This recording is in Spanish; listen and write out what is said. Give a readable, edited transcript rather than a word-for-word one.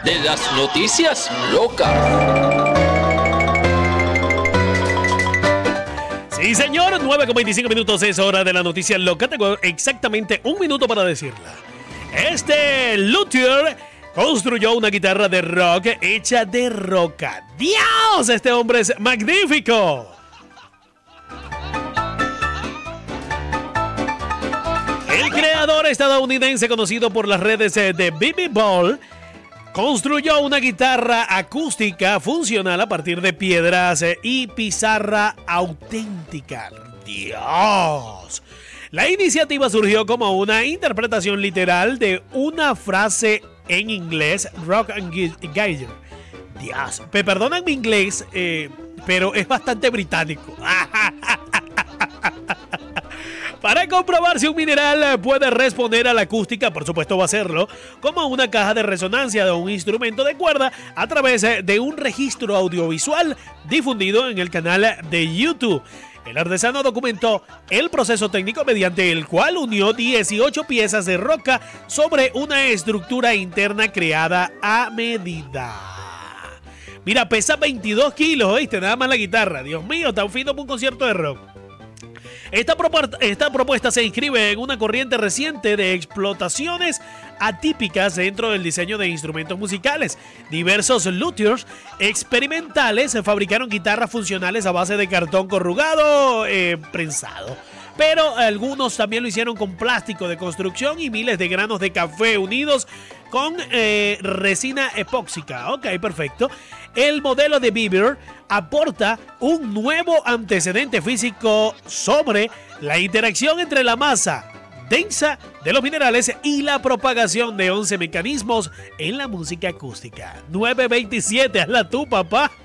de las noticias locas. Sí, señor, 9:25 minutos es hora de la noticia loca. Tengo exactamente un minuto para decirla. Este luthier construyó una guitarra de rock hecha de roca. ¡Dios! Este hombre es magnífico. El creador estadounidense conocido por las redes de BB Ball construyó una guitarra acústica funcional a partir de piedras y pizarra auténtica. ¡Dios! La iniciativa surgió como una interpretación literal de una frase en inglés, Rock and Geyser. Dios, me perdonan mi inglés, pero es bastante británico. Para comprobar si un mineral puede responder a la acústica, por supuesto va a hacerlo, como una caja de resonancia de un instrumento de cuerda a través de un registro audiovisual difundido en el canal de YouTube. El artesano documentó el proceso técnico mediante el cual unió 18 piezas de roca sobre una estructura interna creada a medida. Mira, pesa 22 kilos, ¿oíste? Nada más la guitarra. Dios mío, tan fino para un concierto de rock. Esta propuesta se inscribe en una corriente reciente de explotaciones atípicas dentro del diseño de instrumentos musicales. Diversos luthiers experimentales fabricaron guitarras funcionales a base de cartón corrugado prensado. Pero algunos también lo hicieron con plástico de construcción y miles de granos de café unidos con resina epóxica. Ok, perfecto. El modelo de Bieber aporta un nuevo antecedente físico sobre la interacción entre la masa densa de los minerales y la propagación de 11 mecanismos en la música acústica. 9:27, hazla tú, papá.